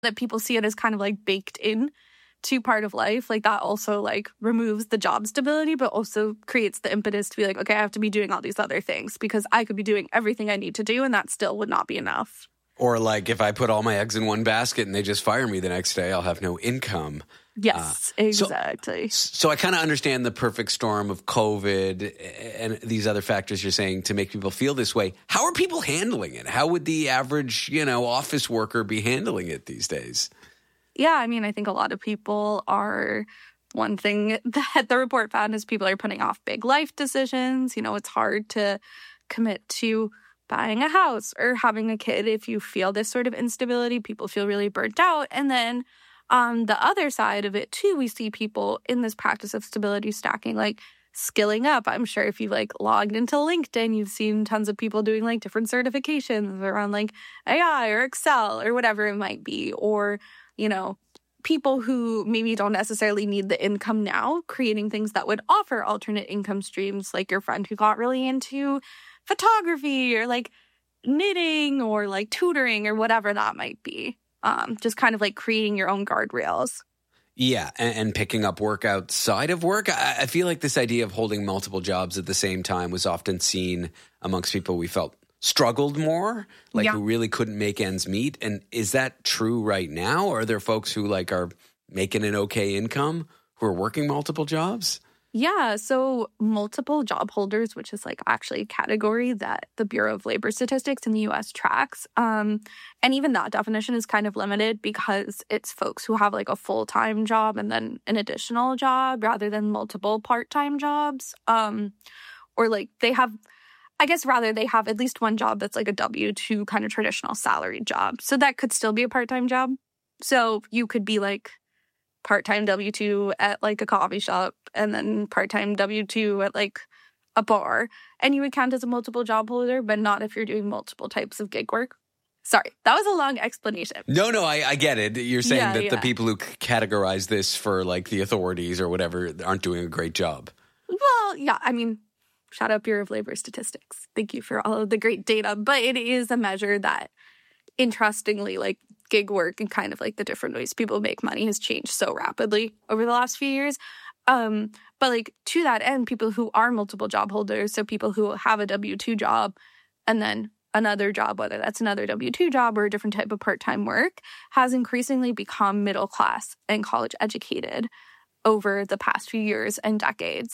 that people see it as kind of like baked in to part of life. Like that also like removes the job stability, but also creates the impetus to be like, okay, I have to be doing all these other things because I could be doing everything I need to do and that still would not be enough. Or like if I put all my eggs in one basket and they just fire me the next day, I'll have no income. Yes, exactly. So I kind of understand the perfect storm of COVID and these other factors you're saying to make people feel this way. How are people handling it? How would the average, office worker be handling it these days? Yeah, I mean, I think a lot of people are, one thing that the report found is people are putting off big life decisions. It's hard to commit to buying a house or having a kid if you feel this sort of instability. People feel really burnt out. And then on the other side of it, too, we see people in this practice of stability stacking, like skilling up. I'm sure if you've like logged into LinkedIn, you've seen tons of people doing like different certifications around like AI or Excel or whatever it might be. Or, people who maybe don't necessarily need the income now, creating things that would offer alternate income streams, like your friend who got really into photography or like knitting or like tutoring or whatever that might be. Just kind of like creating your own guardrails. Yeah, and picking up work outside of work. I feel like this idea of holding multiple jobs at the same time was often seen amongst people we felt struggled more, like who really couldn't make ends meet. And is that true right now? Or are there folks who like are making an okay income who are working multiple jobs? Yeah, so multiple job holders, which is like actually a category that the Bureau of Labor Statistics in the U.S. tracks. And even that definition is kind of limited because it's folks who have like a full-time job and then an additional job rather than multiple part-time jobs. Or like they have at least one job that's like a W-2 kind of traditional salaried job. So that could still be a part-time job. So you could be like part-time W-2 at like a coffee shop and then part-time W-2 at like a bar. And you would count as a multiple job holder, but not if you're doing multiple types of gig work. Sorry, that was a long explanation. No, I get it. You're saying that the people who categorize this for like the authorities or whatever aren't doing a great job. Well, yeah, I mean, shout out Bureau of Labor Statistics. Thank you for all of the great data. But it is a measure that, interestingly, like gig work and kind of like the different ways people make money has changed so rapidly over the last few years. But like to that end, people who are multiple job holders, so people who have a W-2 job and then another job, whether that's another W-2 job or a different type of part-time work, has increasingly become middle class and college educated over the past few years and decades.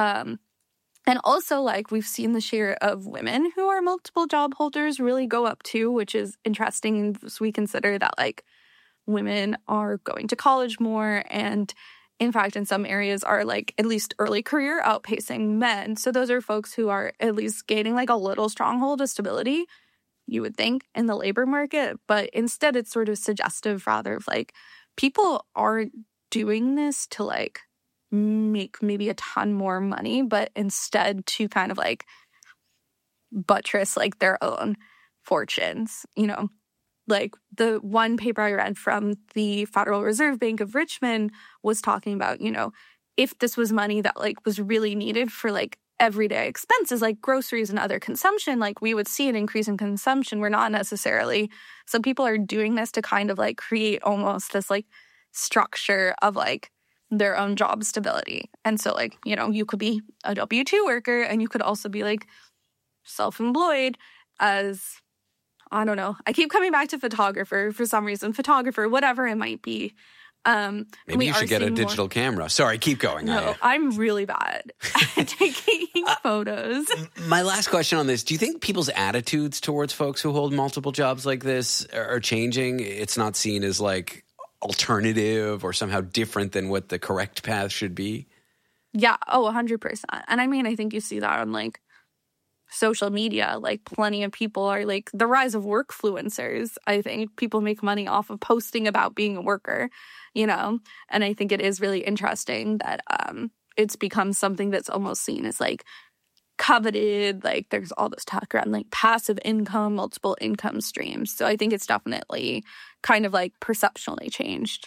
And also, like, we've seen the share of women who are multiple job holders really go up too, which is interesting as we consider that, like, women are going to college more and, in fact, in some areas are, like, at least early career outpacing men. So those are folks who are at least gaining, like, a little stronghold of stability, you would think, in the labor market. But instead, it's sort of suggestive, rather, of, like, people are doing this to, like, make maybe a ton more money, but instead to kind of like buttress like their own fortunes, Like the one paper I read from the Federal Reserve Bank of Richmond was talking about, if this was money that like was really needed for like everyday expenses like groceries and other consumption, like we would see an increase in consumption. We're not necessarily, some people are doing this to kind of like create almost this like structure of like their own job stability. And so, like, you could be a W-2 worker and you could also be, like, self-employed as, I don't know. I keep coming back to photographer for some reason. Photographer, whatever it might be. Maybe you should get a digital camera. Sorry, keep going. No, I'm really bad at taking photos. My last question on this, do you think people's attitudes towards folks who hold multiple jobs like this are changing? It's not seen as, like, alternative or somehow different than what the correct path should be? Yeah, 100%. And I mean, I think you see that on like social media. Like plenty of people are like the rise of workfluencers. I think people make money off of posting about being a worker, and I think it is really interesting that it's become something that's almost seen as like coveted. Like there's all this talk around like passive income, multiple income streams. So I think it's definitely kind of like perceptually changed.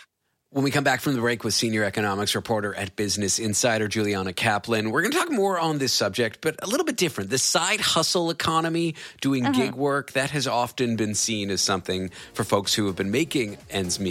When we come back from the break with senior economics reporter at Business Insider, Juliana Kaplan, we're going to talk more on this subject, but a little bit different. The side hustle economy, doing gig work, that has often been seen as something for folks who have been making ends meet